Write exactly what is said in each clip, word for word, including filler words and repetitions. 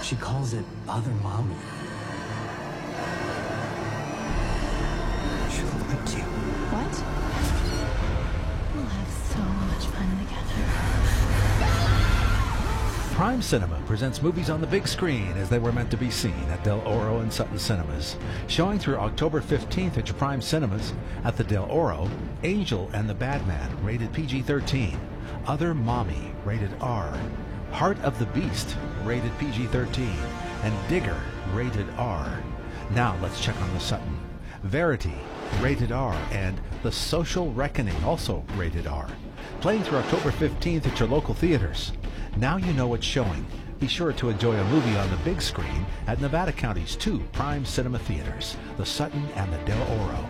She calls it Other Mommy. She likes you. What? We'll have so much fun together. Prime Cinema presents movies on the big screen as they were meant to be seen at Del Oro and Sutton Cinemas. Showing through October fifteenth at your Prime Cinemas at the Del Oro, Angel and the Badman, rated P G thirteen. Other Mommy, rated R. Heart of the Beast, rated P G thirteen. And Digger, rated R. Now let's check on the Sutton. Verity, rated R. And The Social Reckoning, also rated R. Playing through October fifteenth at your local theaters. Now you know what's showing. Be sure to enjoy a movie on the big screen at Nevada County's two Prime Cinema theaters, the Sutton and the Del Oro.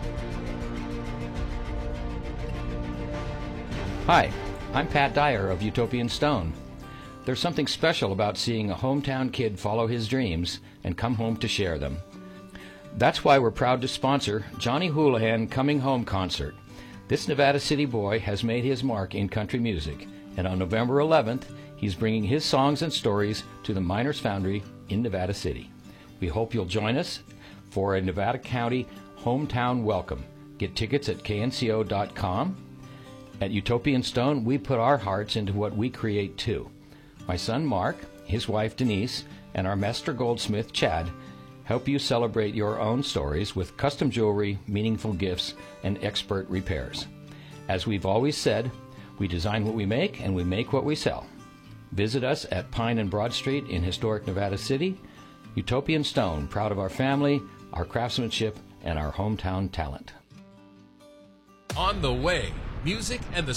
Hi, I'm Pat Dyer of Utopian Stone. There's something special about seeing a hometown kid follow his dreams and come home to share them. That's why we're proud to sponsor Johnny Houlihan Coming Home Concert. This Nevada City boy has made his mark in country music, and on November eleventh, he's bringing his songs and stories to the Miners Foundry in Nevada City. We hope you'll join us for a Nevada County hometown welcome. Get tickets at K N C O dot com. At Utopian Stone, we put our hearts into what we create too. My son Mark, his wife Denise, and our master goldsmith Chad help you celebrate your own stories with custom jewelry, meaningful gifts, and expert repairs. As we've always said, we design what we make and we make what we sell. Visit us at Pine and Broad Street in historic Nevada City. Utopian Stone, proud of our family, our craftsmanship, and our hometown talent. On the way, music and the